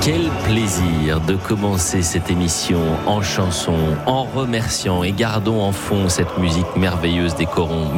Quel plaisir de commencer cette émission en chanson, en remerciant et gardons en fond cette musique merveilleuse des corons.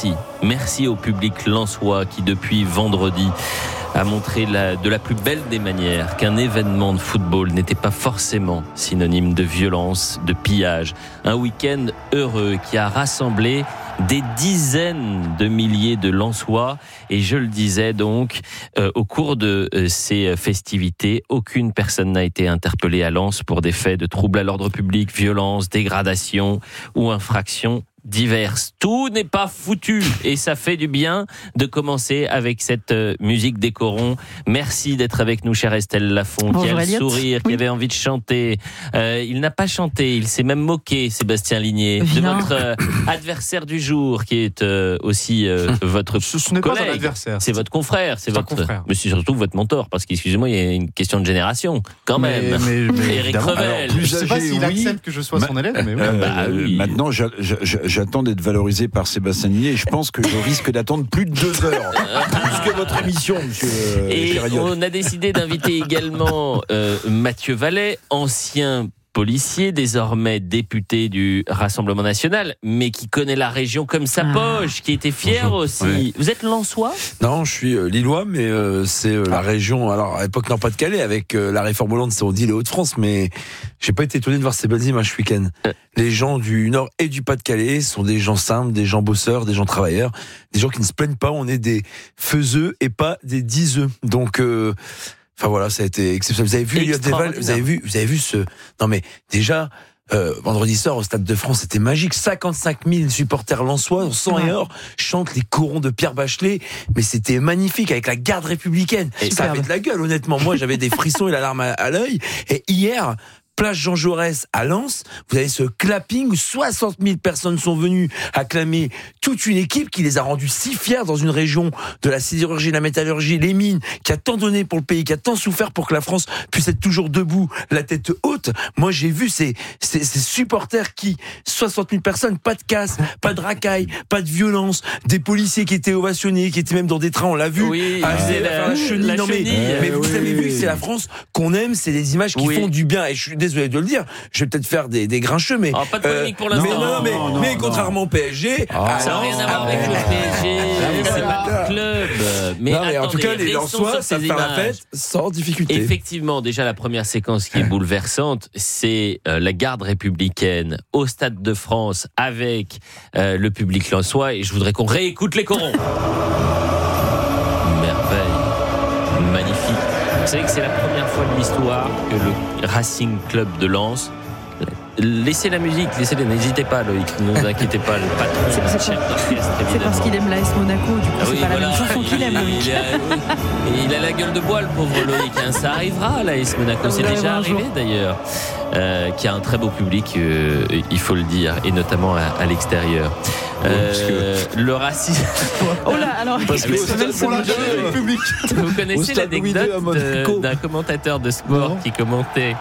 Merci au public lensois qui depuis vendredi a montré de la plus belle des manières qu'un événement de football n'était pas forcément synonyme de violence, de pillage. Un week-end heureux qui a rassemblé des dizaines de milliers de Lensois. Et je le disais donc, au cours de ces festivités, aucune personne n'a été interpellée à Lens pour des faits de troubles à l'ordre public, violence, dégradation ou infraction diverses. Tout n'est pas foutu et ça fait du bien de commencer avec cette musique des corons. Merci d'être avec nous, chère Estelle Lafont. Bonjour, qui a le Elliot. sourire, qui avait envie de chanter. Il n'a pas chanté, il s'est même moqué, Sébastien Ligné, de votre adversaire du jour, qui est aussi votre Ce n'est pas un collègue. adversaire. C'est votre confrère, c'est votre confrère. mais c'est surtout votre mentor, parce qu'excusez-moi, il y a une question de génération, quand même. Mais Éric évidemment. Revel. Alors, je ne sais pas âgé, s'il oui. accepte que je sois son élève, mais oui. Oui. Maintenant, j'attends d'être valorisé par Sébastien Ligné et je pense que je risque d'attendre plus de 2 heures. Plus que votre émission, monsieur Et Chériot. on a décidé d'inviter également Mathieu Vallet, ancien policier, désormais député du Rassemblement National, mais qui connaît la région comme sa poche, qui était fier Bonjour. aussi. Ouais. Vous êtes Lensois ? Non, je suis lillois, mais c'est la région. Alors, à l'époque, Nord-Pas-de-Calais, avec la réforme Hollande, on dit les Hauts-de-France, mais j'ai pas été étonné de voir ces belles images ce week-end. Les gens du Nord et du Pas-de-Calais sont des gens simples, des gens bosseurs, des gens travailleurs, des gens qui ne se plaignent pas. On est des faiseux et pas des diseux. Donc, enfin voilà, ça a été exceptionnel. Vous avez vu Elliot Deval, vous avez vu ce. Non mais déjà. Vendredi soir au Stade de France, c'était magique. 55 000 supporters lensois, en sang et or, chantent les corons de Pierre Bachelet. Mais c'était magnifique avec la garde républicaine. Et ça avait de la gueule, honnêtement. Moi, j'avais des frissons et la larme à l'œil. Et hier, place Jean Jaurès à Lens, vous avez ce clapping où 60 000 personnes sont venues acclamer toute une équipe qui les a rendus si fiers dans une région de la sidérurgie, la métallurgie, les mines, qui a tant donné pour le pays, qui a tant souffert pour que la France puisse être toujours debout, la tête haute. Moi, j'ai vu ces supporters 60 000 personnes, pas de casse, pas de racaille, pas de violence, des policiers qui étaient ovationnés, qui étaient même dans des trains, on l'a vu. Oui, la chenille. Non, mais vous oui, avez vu oui. que c'est la France qu'on aime, c'est des images qui font du bien. Et je suis désolé de le dire, je vais peut-être faire des grincheux, mais pas de polémique pour l'instant. mais contrairement au PSG, Ça n'a rien à voir avec le PSG, c'est pas le club. Mais, non, mais en tout cas, les restons Lensois sur savent ces faire la images. fête sans difficulté. Effectivement, déjà la première séquence qui est bouleversante, c'est la garde républicaine au Stade de France avec le public lensois. Et je voudrais qu'on réécoute les corons. Merveille, magnifique. Vous savez que c'est la première fois de l'histoire que le Racing Club de Lens. Laissez la musique, n'hésitez pas, Loïc, ne vous inquiétez pas, le patron C'est du chef d'orchestre, C'est évidemment. parce qu'il aime l'AS Monaco, du coup c'est pas la même chanson qu'il aime. Loïc. Il a la gueule de bois, le pauvre Loïc. Ça arrivera à l'AS Monaco, c'est va déjà arriver un arrivé jour. d'ailleurs. Qui a un très beau public, il faut le dire, et notamment à l'extérieur. Le racisme. Oh là, alors, Parce que Vous connaissez Au stade Louis II à l'anecdote Monaco. d'un commentateur de sport qui commentait.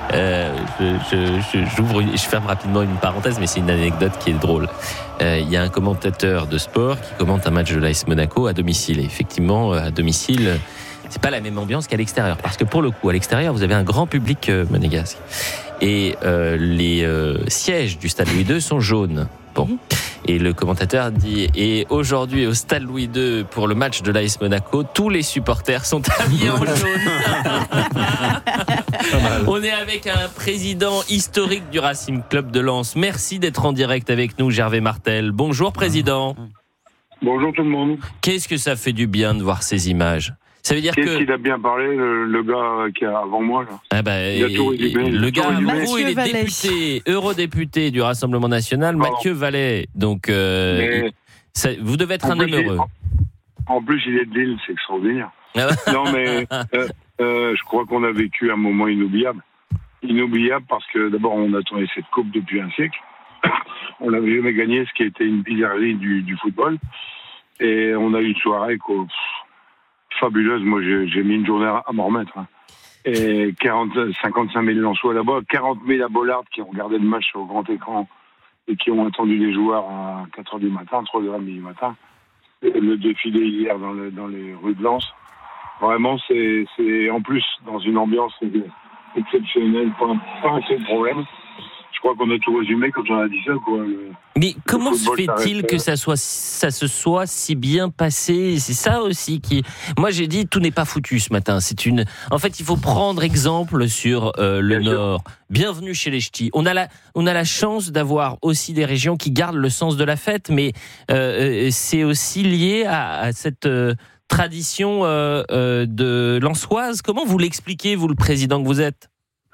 Je ferme rapidement une parenthèse, mais c'est une anecdote qui est drôle. Il y a un commentateur de sport qui commente un match de l'AS Monaco à domicile. Et effectivement, à domicile, c'est pas la même ambiance qu'à l'extérieur. Parce que pour le coup, à l'extérieur, vous avez un grand public monégasque. Et les sièges du stade Louis II sont jaunes. Bon. Et le commentateur dit, et aujourd'hui au stade Louis II pour le match de l'AS Monaco, tous les supporters sont habillés en jaune. On est avec un président historique du Racing Club de Lens. Merci d'être en direct avec nous, Gervais Martel. Bonjour président. Bonjour tout le monde. Qu'est-ce que ça fait du bien de voir ces images ? Ça veut dire Qu'est-ce que qu'il a bien parlé, le gars qui est avant moi là. ah bah, Il a tout résumé. le gars, résumé. vous, il est Mathieu Vallet. député, eurodéputé du Rassemblement National, Pardon. Mathieu Vallet. Donc, Mais vous devez être un homme heureux. En plus, il est de Lille, c'est extraordinaire. Ah Non, mais je crois qu'on a vécu un moment inoubliable. Inoubliable parce que d'abord, on attendait cette coupe depuis un siècle. On n'avait jamais gagné, ce qui était une bizarrerie du football. Et on a eu une soirée fabuleuse. Moi, j'ai mis une journée à m'en remettre. Hein. Et 55 000 Lensois là-bas, 40 000 à Bollard qui ont regardé le match au grand écran et qui ont attendu les joueurs à 4h du matin, 3h30 du matin. Et le défilé hier dans les rues de Lens. Vraiment, c'est en plus dans une ambiance exceptionnelle, pas un seul problème. Je crois qu'on a tout résumé quand on a dit ça, quoi. Mais comment se fait-il que ça se soit si bien passé? C'est ça aussi qui... Moi, j'ai dit, tout n'est pas foutu ce matin. En fait, il faut prendre exemple sur le Nord. Bienvenue chez les Ch'tis. On a la chance d'avoir aussi des régions qui gardent le sens de la fête, mais c'est aussi lié à cette tradition de l'Ansoise. Comment vous l'expliquez, vous, le président que vous êtes?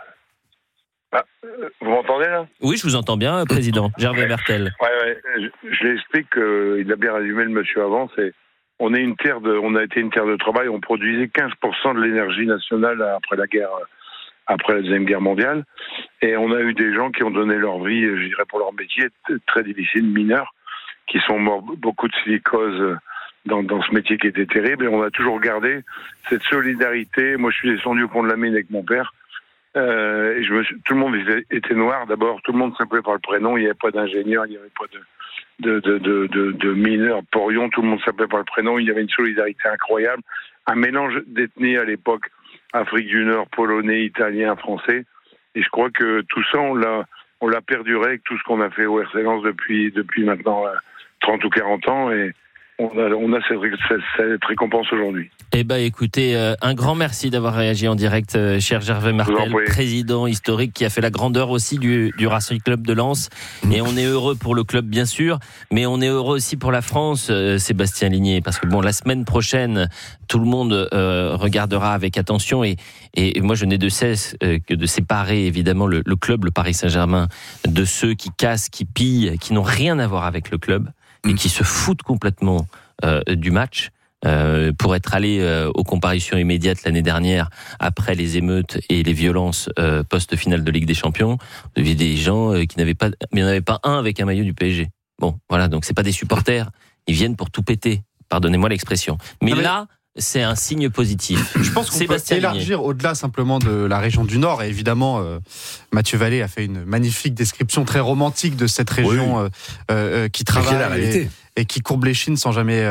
Vous m'entendez là? Oui, je vous entends bien, président. Gervais Mertel. Ouais. Je l'explique, il a bien résumé le monsieur avant. On a été une terre de travail. On produisait 15% de l'énergie nationale après la Deuxième Guerre mondiale. Et on a eu des gens qui ont donné leur vie, je dirais, pour leur métier très difficile, mineurs, qui sont morts, beaucoup de silicose dans ce métier qui était terrible. Et on a toujours gardé cette solidarité. Moi, je suis descendu au pont de la Mine avec mon père. Et tout le monde était noir d'abord, tout le monde s'appelait par le prénom, il n'y avait pas d'ingénieur, il n'y avait pas de mineurs porions, tout le monde s'appelait par le prénom, il y avait une solidarité incroyable, un mélange d'ethnies à l'époque, Afrique du Nord, polonais, italien, français, et je crois que tout ça on l'a perduré avec tout ce qu'on a fait au RC Lens depuis maintenant 30 ou 40 ans, et on a cette récompense aujourd'hui. Eh ben, écoutez, un grand merci d'avoir réagi en direct, cher Gervais Martel, président historique qui a fait la grandeur aussi du Racing Club de Lens. Et on est heureux pour le club, bien sûr, mais on est heureux aussi pour la France, Sébastien Ligné, parce que bon, la semaine prochaine, tout le monde regardera avec attention et moi, je n'ai de cesse que de séparer évidemment le club, le Paris Saint-Germain, de ceux qui cassent, qui pillent, qui n'ont rien à voir avec le club et qui se foutent complètement du match. Pour être allé aux comparutions immédiates l'année dernière après les émeutes et les violences post-finale de Ligue des Champions, il y avait des gens qui n'avaient pas, mais il n'y en avait pas un avec un maillot du PSG. Bon, voilà, donc c'est pas des supporters, ils viennent pour tout péter. Pardonnez-moi l'expression. Mais là, c'est un signe positif. Je pense qu'on peut élargir au-delà simplement de la région du Nord. Et évidemment, Mathieu Vallée a fait une magnifique description très romantique de cette région qui travaille et qui courbe les chines sans jamais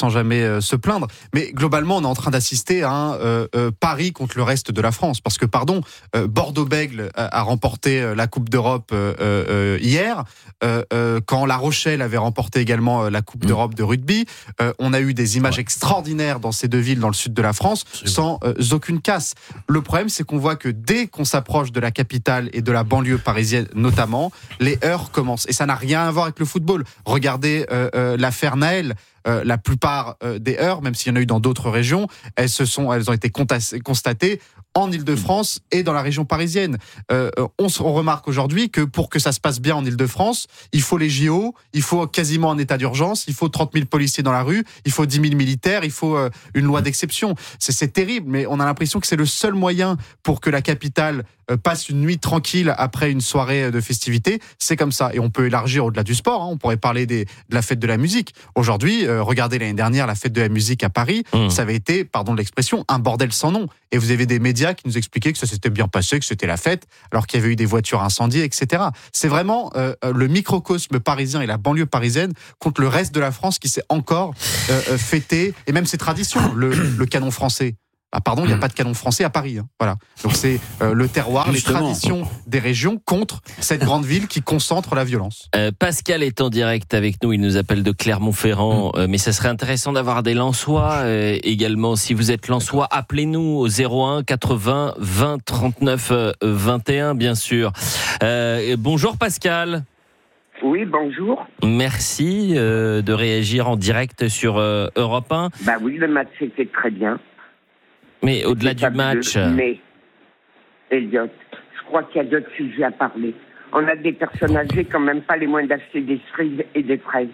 se plaindre. Mais globalement, on est en train d'assister à un pari contre le reste de la France. Parce que, Bordeaux-Bègles a remporté la Coupe d'Europe hier. Quand La Rochelle avait remporté également la Coupe d'Europe de rugby, on a eu des images extraordinaires dans ces deux villes dans le sud de la France, sans aucune casse. Le problème, c'est qu'on voit que dès qu'on s'approche de la capitale et de la banlieue parisienne notamment, les heurts commencent. Et ça n'a rien à voir avec le football. Regardez l'affaire Naël. La plupart des heurts, même s'il y en a eu dans d'autres régions, elles ont été constatées en Île-de-France et dans la région parisienne. On remarque aujourd'hui que pour que ça se passe bien en Île-de-France, il faut les JO, il faut quasiment un état d'urgence, il faut 30 000 policiers dans la rue, il faut 10 000 militaires, il faut une loi d'exception. C'est terrible, mais on a l'impression que c'est le seul moyen pour que la capitale passe une nuit tranquille après une soirée de festivités. C'est comme ça. Et on peut élargir au-delà du sport. On pourrait parler de la fête de la musique. Aujourd'hui, regardez l'année dernière, la fête de la musique à Paris, ça avait été, pardon de l'expression, un bordel sans nom. Et vous avez des médias qui nous expliquaient que ça s'était bien passé, que c'était la fête, alors qu'il y avait eu des voitures incendiées, etc. C'est vraiment le microcosme parisien et la banlieue parisienne contre le reste de la France qui s'est encore fêté, et même ses traditions, le canon français. Il n'y a pas de canon français à Paris. Voilà. Donc c'est le terroir, justement, les traditions des régions contre cette grande ville qui concentre la violence. Pascal est en direct avec nous, il nous appelle de Clermont-Ferrand, mais ça serait intéressant d'avoir des Lensois également. Si vous êtes Lensois, appelez-nous au 01 80 20 39 21, bien sûr. Bonjour Pascal. Oui, bonjour. Merci de réagir en direct sur Europe 1. Bah oui, le match était très bien. Mais au-delà du match... Mais, Elliot, je crois qu'il y a d'autres sujets à parler. On a des personnes âgées qui n'ont même pas les moyens d'acheter des cerises et des fraises.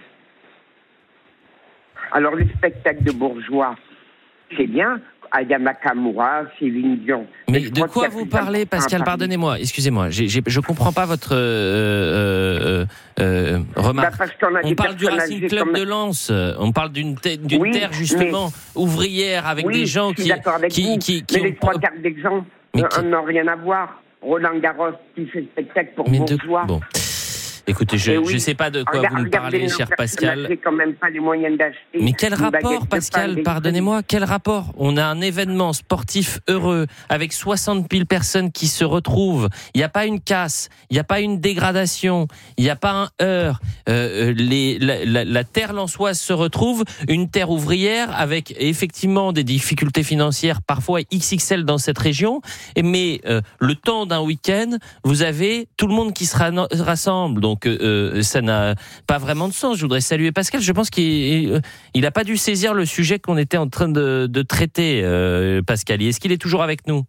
Alors, les spectacles de bourgeois, c'est bien. Aya Nakamura, Céline Dion. Mais de quoi vous parlez, Pascal? Pardonnez-moi, excusez-moi, je comprends pas votre remarque. On parle du Racing Club de Lens, on parle d'une terre justement ouvrière avec des gens qui mais les trois quarts des gens n'ont rien à voir. Roland Garros qui fait spectacle pour bourgeois. Écoutez, je ne sais pas de quoi vous me parlez, cher Pascal. J'ai quand même pas les moyens d'acheter. Mais quel rapport, Pascal, pardonnez-moi, quel rapport? On a un événement sportif heureux avec 60 000 personnes qui se retrouvent. Il n'y a pas une casse, il n'y a pas une dégradation, il n'y a pas un heurt. La terre lensoise se retrouve, une terre ouvrière avec effectivement des difficultés financières parfois XXL dans cette région. Mais le temps d'un week-end, vous avez tout le monde qui se rassemble. Donc ça n'a pas vraiment de sens. Je voudrais saluer Pascal. Je pense qu'il n'a pas dû saisir le sujet qu'on était en train de traiter, Pascal. Est-ce qu'il est toujours avec nous,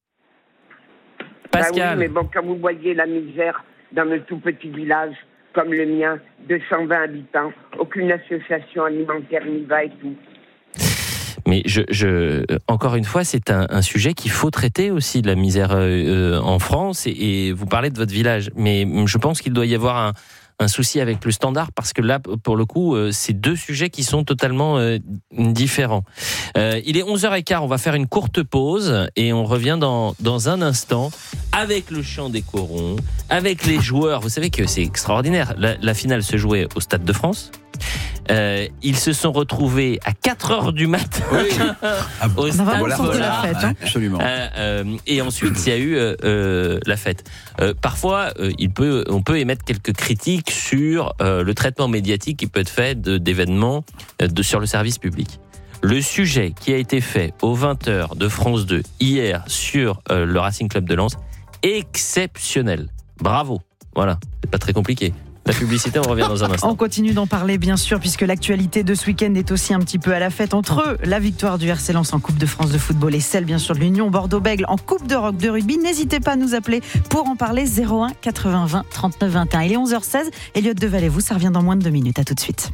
Pascal? Oui, mais bon, quand vous voyez la misère dans un tout petit village comme le mien, 220 habitants, aucune association alimentaire n'y va et tout. Mais encore une fois, c'est un sujet qu'il faut traiter aussi, de la misère en France. Et vous parlez de votre village, mais je pense qu'il doit y avoir un souci avec le standard, parce que là, pour le coup, c'est deux sujets qui sont totalement différents. Il est 11h15, on va faire une courte pause et on revient dans un instant avec le chant des corons, avec les joueurs. Vous savez que c'est extraordinaire. La finale se jouait au Stade de France. Ils se sont retrouvés à 4h du matin au Stade de la fête, hein. Absolument. Et ensuite il y a eu la fête. Parfois on peut émettre quelques critiques sur le traitement médiatique qui peut être fait d'événements sur le service public. Le sujet qui a été fait aux 20h de France 2 hier sur le Racing Club de Lens, exceptionnel. Bravo. Voilà, c'est pas très compliqué. La publicité, on revient dans un instant. On continue d'en parler, bien sûr, puisque l'actualité de ce week-end est aussi un petit peu à la fête entre la victoire du RC Lens en Coupe de France de football et celle, bien sûr, de l'Union Bordeaux-Bègles en Coupe d'Europe de rugby. N'hésitez pas à nous appeler pour en parler. 01 80 20 39 21. Il est 11h16. Elliot Deval et vous, ça revient dans moins de 2 minutes. À tout de suite.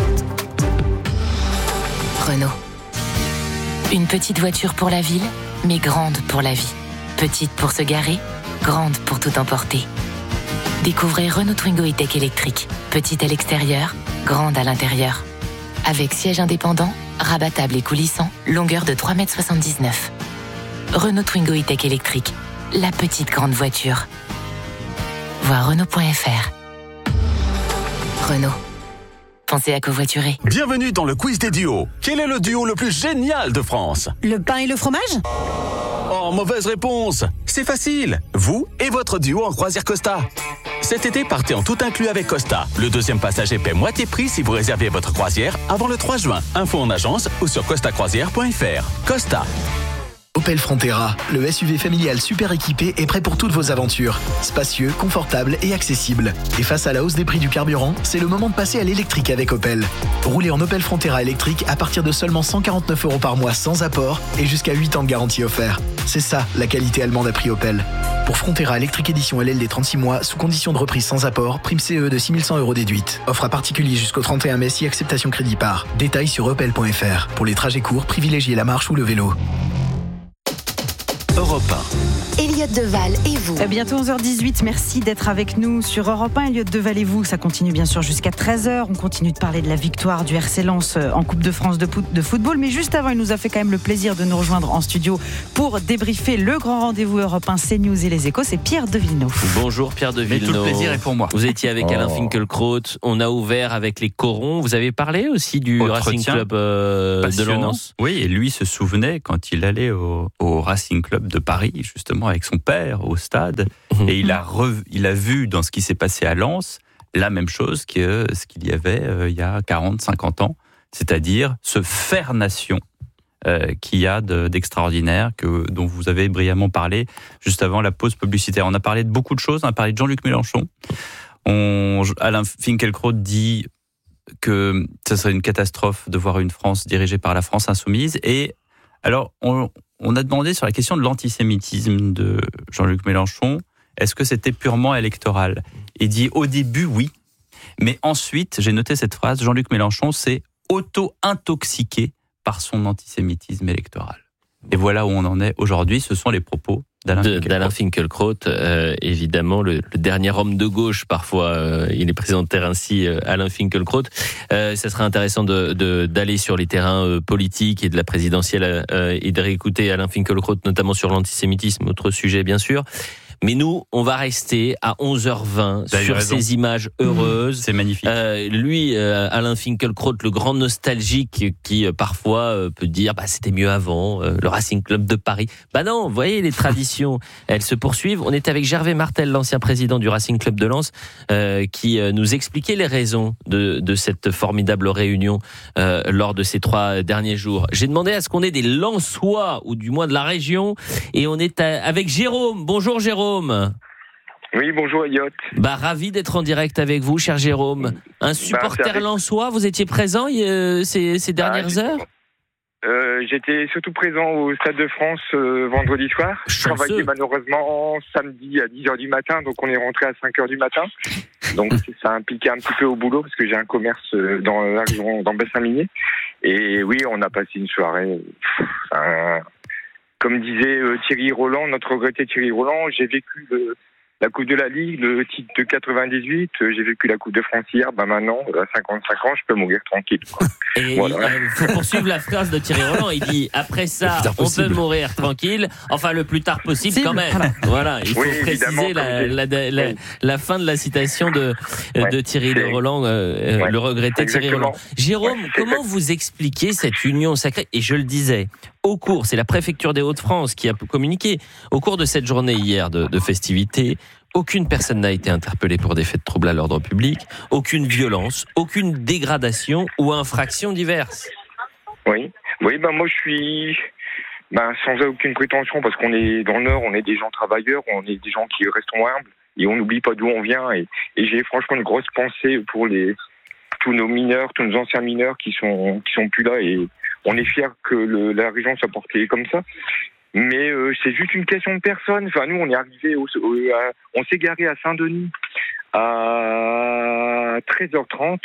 Renault. Une petite voiture pour la ville, mais grande pour la vie. Petite pour se garer, grande pour tout emporter. Découvrez Renault Twingo E-Tech électrique. Petite à l'extérieur, grande à l'intérieur. Avec siège indépendant, rabattable et coulissant, longueur de 3,79 m. Renault Twingo E-Tech électrique. La petite grande voiture. Voir Renault.fr. Renault. Pensez à covoiturer. Bienvenue dans le quiz des duos. Quel est le duo le plus génial de France? Le pain et le fromage? Oh, mauvaise réponse. C'est facile. Vous et votre duo en croisière Costa. Cet été, partez en tout inclus avec Costa. Le deuxième passager paie moitié prix si vous réservez votre croisière avant le 3 juin. Info en agence ou sur costacroisière.fr. Costa. Opel Frontera, le SUV familial super équipé est prêt pour toutes vos aventures. Spacieux, confortable et accessible. Et face à la hausse des prix du carburant, c'est le moment de passer à l'électrique avec Opel. Roulez en Opel Frontera électrique à partir de seulement 149 € par mois sans apport et jusqu'à 8 ans de garantie offert. C'est ça, la qualité allemande à prix Opel. Pour Frontera électrique édition LLD 36 mois, sous condition de reprise sans apport, prime CE de 6 100 € déduite. Offre à particulier jusqu'au 31 mai si acceptation crédit par. Détails sur opel.fr. Pour les trajets courts, privilégiez la marche ou le vélo. Europe 1. Elliot Deval et vous. À bientôt 11h18, merci d'être avec nous sur Europe 1. Elliot Deval et vous, ça continue bien sûr jusqu'à 13h. On continue de parler de la victoire du RC Lens en Coupe de France de football. Mais juste avant, il nous a fait quand même le plaisir de nous rejoindre en studio pour débriefer le grand rendez-vous Europe 1, CNews et les Échos. C'est Pierre de Villeneuve. Bonjour Pierre de Villeneuve. Mais tout le plaisir est pour moi. Vous étiez avec Alain Finkielkraut. On a ouvert avec les Corons. Vous avez parlé aussi du Racing Club de Lens. Oui, et lui se souvenait quand il allait au Racing Club de Paris, justement avec son père au stade, et il a vu dans ce qui s'est passé à Lens la même chose que ce qu'il y avait il y a 40-50 ans, c'est-à-dire ce faire-nation qu'il y a d'extraordinaire, dont vous avez brillamment parlé juste avant la pause publicitaire. On a parlé de beaucoup de choses, on a parlé de Jean-Luc Mélenchon. Alain Finkielkraut dit que ce serait une catastrophe de voir une France dirigée par la France insoumise, et alors on a demandé sur la question de l'antisémitisme de Jean-Luc Mélenchon, est-ce que c'était purement électoral? Il dit au début oui, mais ensuite, j'ai noté cette phrase, Jean-Luc Mélenchon s'est auto-intoxiqué par son antisémitisme électoral. Et voilà où on en est aujourd'hui, ce sont les propos d'Alain Finkielkraut, évidemment le dernier homme de gauche parfois, il est présenté ainsi, Alain Finkielkraut. Ça serait intéressant d'aller sur les terrains politiques et de la présidentielle et de réécouter Alain Finkielkraut, notamment sur l'antisémitisme, autre sujet bien sûr. Mais nous, on va rester à 11h20 sur ces images heureuses. C'est magnifique. Lui, Alain Finkielkraut, le grand nostalgique qui parfois peut dire c'était mieux avant, le Racing Club de Paris. Non, vous voyez, les traditions, elles se poursuivent. On est avec Gervais Martel, l'ancien président du Racing Club de Lens, qui nous expliquait les raisons de cette formidable réunion lors de ces 3 derniers jours. J'ai demandé à ce qu'on ait des Lensois, ou du moins de la région, et on est avec Jérôme. Bonjour Jérôme. Oui, bonjour Elliot. Ravi d'être en direct avec vous, cher Jérôme. Un supporter lensois, vous étiez présent ces dernières heures ? J'étais surtout présent au Stade de France vendredi soir. Je travaillais malheureusement samedi à 10h du matin, donc on est rentré à 5h du matin. Donc ça impliquait un petit peu au boulot, parce que j'ai un commerce dans la région, dans Bessin-Minier. Et oui, on a passé une soirée... comme disait Thierry Roland, notre regretté Thierry Roland, j'ai vécu la Coupe de la Ligue, le titre de 98, j'ai vécu la Coupe de France hier, maintenant, à 55 ans, je peux mourir tranquille. Et il faut poursuivre la phrase de Thierry Roland, il dit, après ça, on peut mourir tranquille, enfin le plus tard possible quand même. Voilà, il faut préciser la fin de la citation de Thierry Roland, le regretté Thierry Roland. Jérôme, comment vous expliquez cette union sacrée ? Et je le disais, c'est la préfecture des Hauts-de-France qui a communiqué, au cours de cette journée hier de festivités, aucune personne n'a été interpellée pour des faits de troubles à l'ordre public, aucune violence, aucune dégradation ou infraction diverse. Oui, moi je suis sans aucune prétention, parce qu'on est dans le Nord, on est des gens travailleurs, on est des gens qui restons humbles et on n'oublie pas d'où on vient, et j'ai franchement une grosse pensée pour tous nos mineurs, tous nos anciens mineurs qui sont plus là, et on est fiers que la région soit portée comme ça. Mais c'est juste une question de personne. Enfin, nous, on est arrivé, on s'est garé à Saint-Denis à 13h30.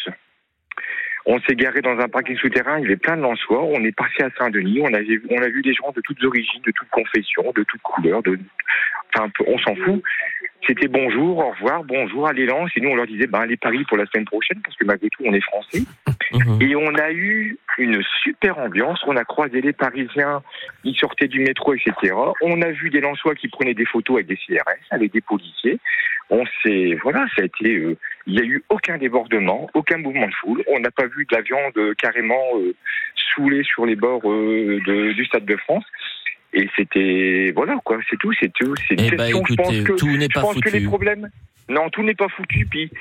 On s'est garé dans un parking souterrain, il y avait plein de Lensois. On est passé à Saint-Denis, on a vu des gens de toutes origines, de toutes confessions, de toutes couleurs. On s'en fout. C'était bonjour, au revoir, bonjour, allez Lens. Et nous, on leur disait, allez Paris pour la semaine prochaine, parce que malgré tout, on est français. Et on a eu une super ambiance. On a croisé les Parisiens, ils sortaient du métro, etc. On a vu des Lensois qui prenaient des photos avec des CRS, avec des policiers. Ça a été, il n'y a eu aucun débordement, aucun mouvement de foule. On n'a pas vu de la viande carrément saoulée sur les bords du Stade de France. Et c'était, c'est tout. C'est une question, écoutez, tout n'est pas foutu. Que les problèmes, non, tout n'est pas foutu. Puis,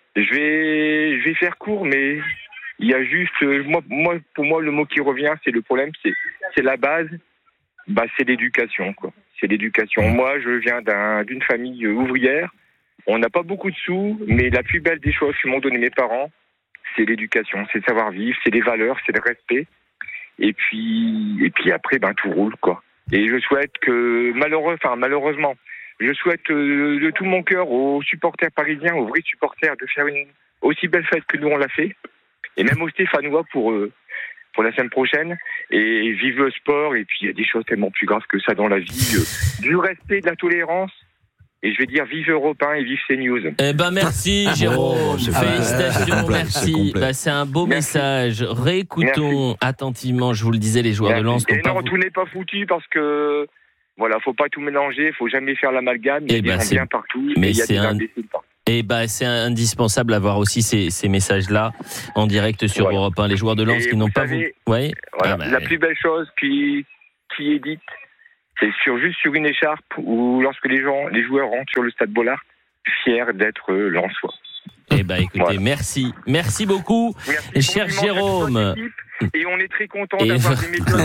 je vais faire court, mais il y a juste, pour moi, le mot qui revient, c'est le problème, c'est la base, c'est l'éducation, quoi. C'est l'éducation. Moi, je viens d'une famille ouvrière. On n'a pas beaucoup de sous, mais la plus belle des choses que m'ont donné mes parents, c'est l'éducation, c'est le savoir-vivre, c'est les valeurs, c'est le respect. Et puis après, tout roule, quoi. Et je souhaite que, malheureusement, je souhaite de tout mon cœur aux supporters parisiens, aux vrais supporters, de faire une aussi belle fête que nous on l'a fait. Et même aux Stéphanois pour la semaine prochaine. Et vive le sport. Et puis il y a des choses tellement plus graves que ça dans la vie. Du respect, de la tolérance. Et je vais dire vive Europe 1 et vive CNews. Merci Jérôme, félicitations, merci. C'est un beau message. Réécoutons attentivement, je vous le disais, les joueurs de Lens. Non, tout n'est pas foutu parce que faut pas tout mélanger, faut jamais faire l'amalgame. Il y a des gens bien partout, mais il y a des imbéciles partout. C'est indispensable d'avoir aussi ces messages-là en direct sur Europe 1. Les joueurs de Lens qui n'ont pas vu. La plus belle chose qui est dite, c'est juste sur une écharpe ou lorsque les joueurs rentrent sur le stade Bollaert, fiers d'être lensois. Écoutez, merci beaucoup, cher Jérôme. Et on est très content d'avoir des médias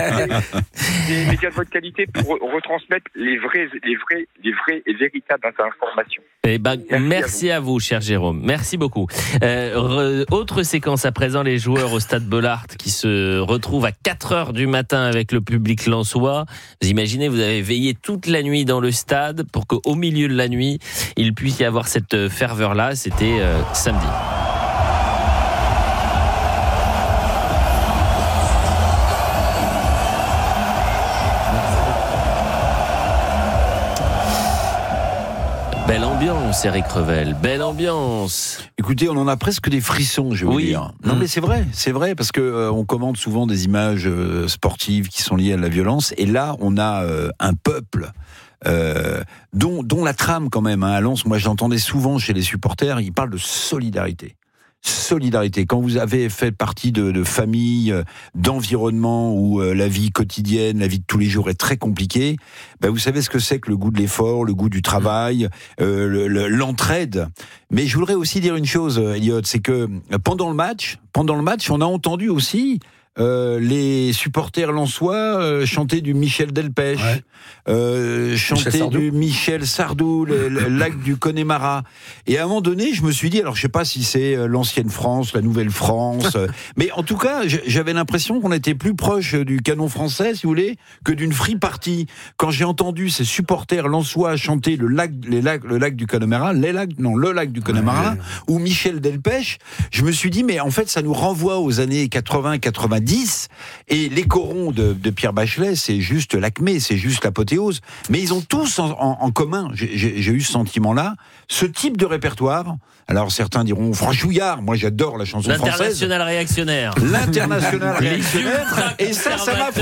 de votre qualité pour retransmettre les vraies et véritables informations. Merci à vous, cher Jérôme. Merci beaucoup. Autre séquence à présent, les joueurs au stade Bollaert qui se retrouvent à 4h du matin avec le public lensois. Vous imaginez, vous avez veillé toute la nuit dans le stade pour qu'au milieu de la nuit, il puisse y avoir cette ferveur-là. C'était samedi. Belle ambiance, Eric Revel, belle ambiance. Écoutez, on en a presque des frissons, je vais vous dire. Non, mais c'est vrai, parce que on commente souvent des images sportives qui sont liées à la violence, et là, on a un peuple dont la trame quand même à Lens, moi je l'entendais souvent chez les supporters, ils parlent de solidarité. Quand vous avez fait partie de familles, d'environnements où la vie quotidienne, la vie de tous les jours est très compliquée, vous savez ce que c'est que le goût de l'effort, le goût du travail, l'entraide. Mais je voudrais aussi dire une chose, Elliot, c'est que pendant le match, on a entendu aussi les supporters lensois chanter du Michel Delpech, chanter du Michel Sardou, le lac du Connemara. Et à un moment donné, je me suis dit, alors je sais pas si c'est l'ancienne France, la nouvelle France, mais en tout cas, j'avais l'impression qu'on était plus proche du canon français, si vous voulez, que d'une free party. Quand j'ai entendu ces supporters lensois chanter le lac du Connemara, le lac du Connemara, ou Michel Delpech, je me suis dit, mais en fait, ça nous renvoie aux années 80-90, et les corons de Pierre Bachelet, c'est juste l'acmé, c'est juste l'apothéose. Mais ils ont tous en commun, j'ai eu ce sentiment-là, ce type de répertoire. Alors certains diront franchouillard, moi j'adore la chanson française. L'international réactionnaire. L'international réactionnaire. Et ça m'a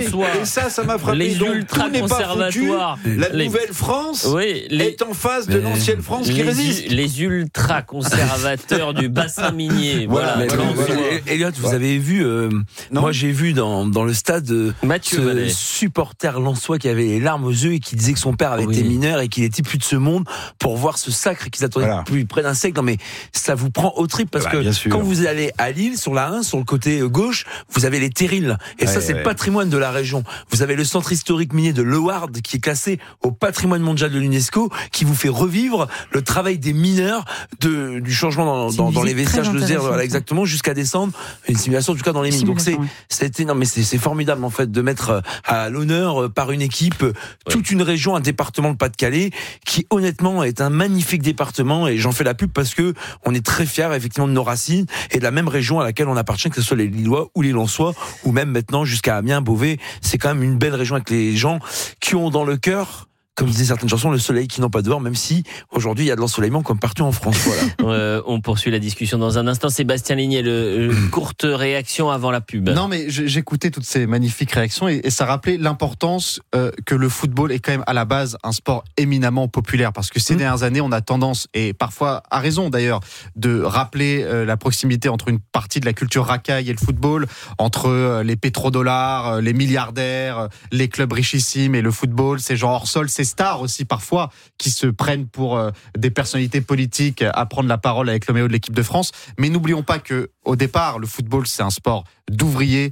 frappé. Les ultra-conservatoires. La nouvelle France est en face de l'ancienne France qui résiste. Les ultra-conservateurs du bassin minier. Voilà. Elliot, vous avez vu, moi j'ai vu dans le stade ce supporter lensois qui avait les larmes aux yeux et qui disait que son père avait été mineur et qu'il était plus de ce monde pour voir ce sacre qu'ils attendaient depuis près d'un siècle. Non mais ça vous prend au trip parce que quand vous allez à Lille, sur la 1, sur le côté gauche, vous avez les terrils. Et ça, c'est le patrimoine de la région. Vous avez le centre historique minier de Leward qui est classé au patrimoine mondial de l'UNESCO, qui vous fait revivre le travail des mineurs du changement dans les vestiages de Zère, exactement, jusqu'à descendre une simulation, en tout cas dans les mines. Donc c'est formidable en fait de mettre à l'honneur par une équipe toute une région, un département, le Pas-de-Calais, qui honnêtement est un magnifique département, et j'en fais la pub parce que on est très fiers effectivement de nos racines et de la même région à laquelle on appartient, que ce soit les Lillois ou les Lensois, ou même maintenant jusqu'à Amiens, Beauvais. C'est quand même une belle région avec les gens qui ont dans le cœur, comme disaient certaines chansons, le soleil qui n'en pas dehors, même si aujourd'hui il y a de l'ensoleillement comme partout en France. Voilà. On poursuit la discussion dans un instant. Sébastien Ligné, courte réaction avant la pub. Non, mais j'écoutais toutes ces magnifiques réactions et ça rappelait l'importance que le football est quand même à la base un sport éminemment populaire, parce que ces dernières années on a tendance, et parfois à raison d'ailleurs, de rappeler la proximité entre une partie de la culture racaille et le football, entre les pétrodollars, les milliardaires, les clubs richissimes et le football, ces gens hors sol, ces stars aussi parfois qui se prennent pour des personnalités politiques à prendre la parole avec le maillot de l'équipe de France. Mais n'oublions pas que au départ, le football c'est un sport d'ouvriers,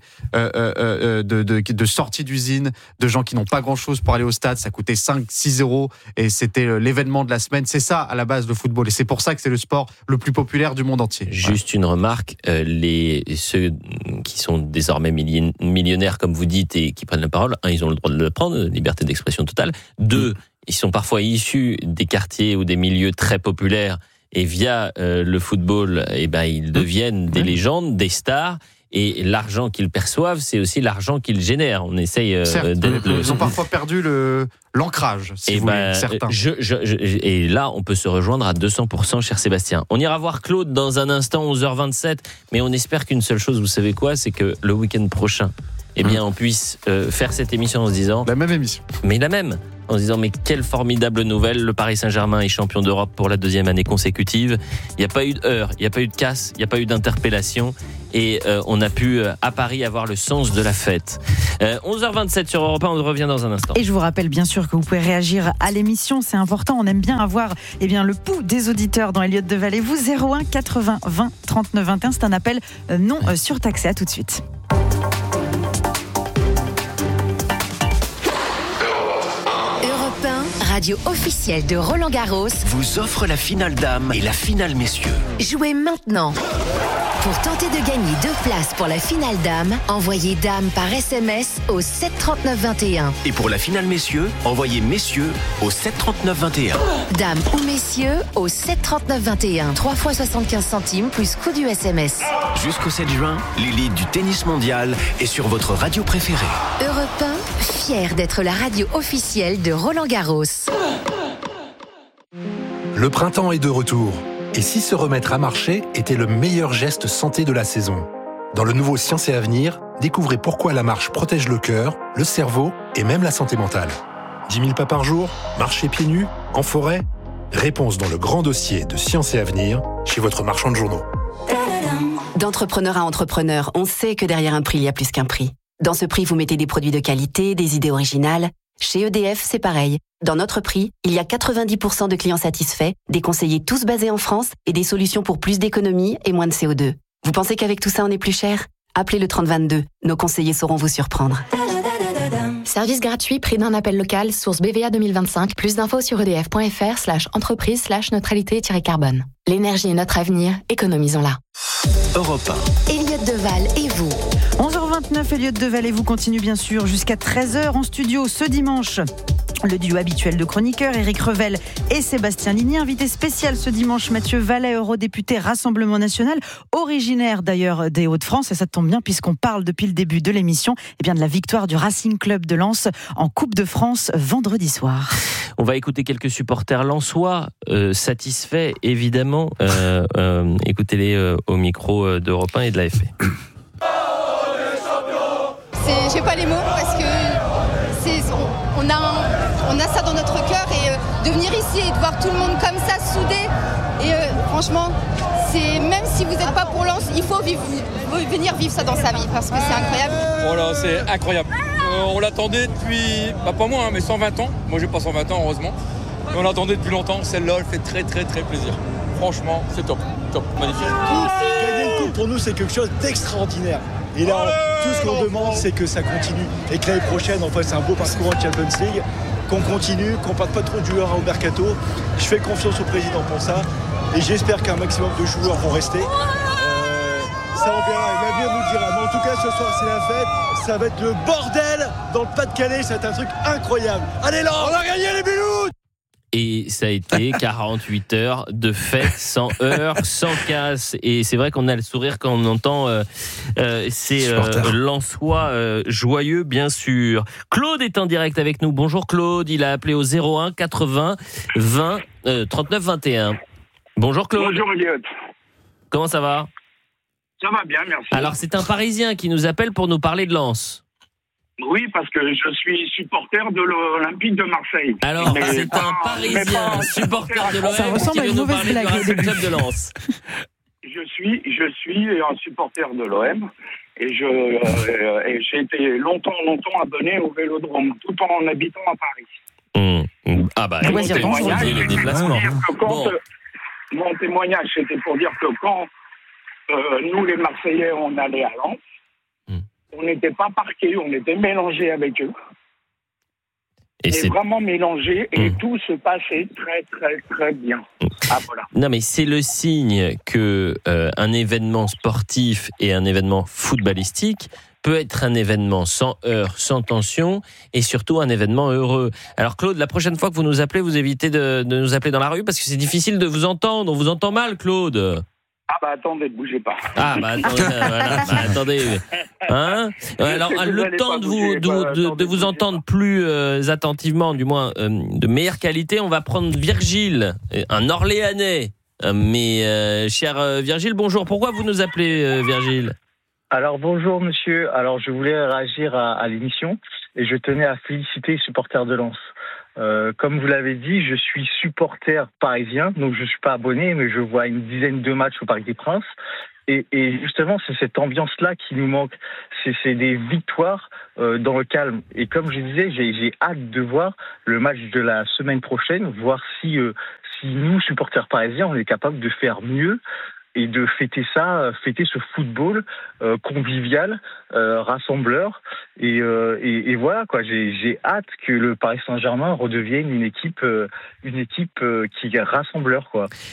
de sorties d'usine, de gens qui n'ont pas grand-chose pour aller au stade. Ça coûtait 5-6 euros et c'était l'événement de la semaine. C'est ça à la base le football, et c'est pour ça que c'est le sport le plus populaire du monde entier. Juste une remarque, ceux qui sont désormais millionnaires comme vous dites et qui prennent la parole, ils ont le droit de le prendre, liberté d'expression totale. 2, ils sont parfois issus des quartiers ou des milieux très populaires, et via le football, ils deviennent des légendes, des stars. Et l'argent qu'ils perçoivent, c'est aussi l'argent qu'ils génèrent. On essaye ils ont parfois perdu l'ancrage, si vous voulez, certains. Et là, on peut se rejoindre à 200%, cher Sébastien. On ira voir Claude dans un instant, 11h27. Mais on espère qu'une seule chose, vous savez quoi, c'est que le week-end prochain, on puisse faire cette émission en se disant... La même émission. Mais la même. En se disant, mais quelle formidable nouvelle, le Paris Saint-Germain est champion d'Europe pour la 2e année consécutive. Il n'y a pas eu de heurts, il n'y a pas eu de casse, il n'y a pas eu d'interpellation. Et on a pu, à Paris, avoir le sens de la fête. 11h27 sur Europe 1, on revient dans un instant. Et je vous rappelle bien sûr que vous pouvez réagir à l'émission, c'est important. On aime bien avoir le pouls des auditeurs dans Elliott de Vallée. Vous, 01 80 20 39 21, c'est un appel non surtaxé. À tout de suite. Radio officielle de Roland Garros, vous offre la finale dames et la finale messieurs. Jouez maintenant. Pour tenter de gagner 2 places pour la finale dames, envoyez dame par SMS au 739-21. Et pour la finale messieurs, envoyez messieurs au 739-21. Dame ou messieurs au 739-21. 3 fois 75 centimes plus coût du SMS. Jusqu'au 7 juin, l'élite du tennis mondial est sur votre radio préférée. Europe 1, fier d'être la radio officielle de Roland Garros. Le printemps est de retour. Et si se remettre à marcher était le meilleur geste santé de la saison? Dans le nouveau Science et Avenir, découvrez pourquoi la marche protège le cœur, le cerveau et même la santé mentale. 10 000 pas par jour? Marcher pieds nus? En forêt? Réponse dans le grand dossier de Science et Avenir, chez votre marchand de journaux. D'entrepreneur à entrepreneur, on sait que derrière un prix, il y a plus qu'un prix. Dans ce prix, vous mettez des produits de qualité, des idées originales. Chez EDF, c'est pareil. Dans notre prix, il y a 90% de clients satisfaits, des conseillers tous basés en France et des solutions pour plus d'économies et moins de CO2. Vous pensez qu'avec tout ça, on est plus cher? Appelez le 3022. Nos conseillers sauront vous surprendre. Service gratuit, prix d'un appel local, source BVA 2025. Plus d'infos sur edf.fr/entreprise/neutralité-carbone. L'énergie est notre avenir, économisons-la. Europe 1. Elliot Deval et vous. 11h29, Elliot Deval et vous continue bien sûr jusqu'à 13h en studio ce dimanche. Le duo habituel de chroniqueurs, Éric Revel et Sébastien Ligny. Invité spécial ce dimanche, Mathieu Vallet, eurodéputé Rassemblement National, originaire d'ailleurs des Hauts-de-France. Et ça tombe bien puisqu'on parle depuis le début de l'émission de la victoire du Racing Club de Lens en Coupe de France vendredi soir. On va écouter quelques supporters lensois satisfaits, évidemment. Écoutez-les au micro d'Europe 1 et de l'AFP. J'ai pas les mots parce que on a ça dans notre cœur et de venir ici et de voir tout le monde comme ça soudé et franchement même si vous n'êtes pas pour Lens, il faut venir vivre ça dans sa vie parce que c'est incroyable. Voilà, c'est incroyable. On l'attendait depuis, pas moi, mais 120 ans. Moi j'ai pas 120 ans heureusement. Mais on l'attendait depuis longtemps. Celle-là, elle fait très très très plaisir. Franchement, c'est top, magnifique. Gagner une coupe pour nous, c'est quelque chose d'extraordinaire. Et là, tout ce qu'on demande, c'est que ça continue. Et que l'année prochaine, c'est un beau parcours en Champions League, qu'on continue, qu'on ne parte pas trop de joueurs au mercato. Je fais confiance au président pour ça. Et j'espère qu'un maximum de joueurs vont rester. Ça, on verra. L'avenir nous dira. Mais en tout cas, ce soir, c'est la fête. Ça va être le bordel dans le Pas-de-Calais. Ça va être un truc incroyable. Allez là, on a gagné les Biloutes! Et ça a été 48 heures de fête, sans heurts, sans casse. Et c'est vrai qu'on a le sourire quand on entend ces Lensois joyeux, bien sûr. Claude est en direct avec nous. Bonjour Claude, il a appelé au 01 80 20 39 21. Bonjour Claude. Bonjour Elliot. Comment ça va? Ça va bien, merci. Alors c'est un Parisien qui nous appelle pour nous parler de Lens. Oui, parce que je suis supporter de l'Olympique de Marseille. Alors, c'est un Parisien, supporter de l'OM qui veut nous parler du Racing Club de Lens. Je suis un supporter de l'OM et j'ai été longtemps abonné au Vélodrome, tout en habitant à Paris. Ah bah, mon témoignage, le déplacement. Mon témoignage, c'était pour dire que quand nous, les Marseillais, on allait à Lens, on n'était pas parqués, on était mélangés avec eux. Et c'est vraiment mélangé et tout se passait très très très bien. Ah voilà. Non mais c'est le signe que un événement sportif et un événement footballistique peut être un événement sans heurts, sans tension et surtout un événement heureux. Alors Claude, la prochaine fois que vous nous appelez, vous évitez de nous appeler dans la rue parce que c'est difficile de vous entendre. On vous entend mal, Claude. Ah bah attendez, ne bougez pas. Ah bah attendez, attendez. Hein? Alors le temps de vous entendre plus attentivement, du moins de meilleure qualité, on va prendre Virgile, un Orléanais. Mais cher Virgile, bonjour. Pourquoi vous nous appelez Virgile? Alors bonjour monsieur. Alors je voulais réagir à l'émission et je tenais à féliciter les supporters de Lens. Comme vous l'avez dit, je suis supporter parisien, donc je suis pas abonné, mais je vois une dizaine de matchs au Parc des Princes. Et justement, c'est cette ambiance-là qui nous manque. C'est des victoires dans le calme. Et comme je disais, j'ai hâte de voir le match de la semaine prochaine, voir si nous, supporters parisiens, on est capable de faire mieux et de fêter ce football convivial, rassembleur. Et voilà quoi. J'ai hâte que le Paris Saint-Germain redevienne une équipe qui est rassembleur quoi.